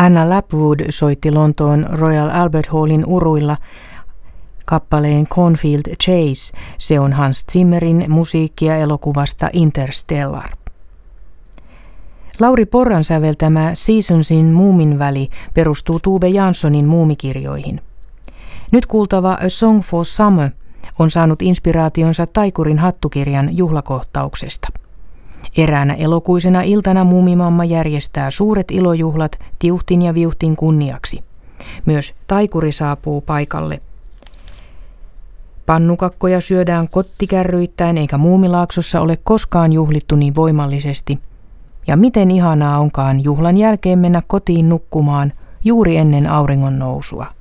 Anna Lapwood soitti Lontoon Royal Albert Hallin uruilla kappaleen Cornfield Chase. Se on Hans Zimmerin musiikkia elokuvasta Interstellar. Lauri Porran säveltämä Seasonsin Muuminväli perustuu Tove Janssonin muumikirjoihin. Nyt kuultava A Song for Summer on saanut inspiraationsa Taikurin hattukirjan juhlakohtauksesta. Eräänä elokuisena iltana Muumimamma järjestää suuret ilojuhlat Tiuhtin ja Viuhtin kunniaksi. Myös taikuri saapuu paikalle. Pannukakkoja syödään kottikärryittäin, eikä Muumilaaksossa ole koskaan juhlittu niin voimallisesti. Ja miten ihanaa onkaan juhlan jälkeen mennä kotiin nukkumaan juuri ennen auringon nousua.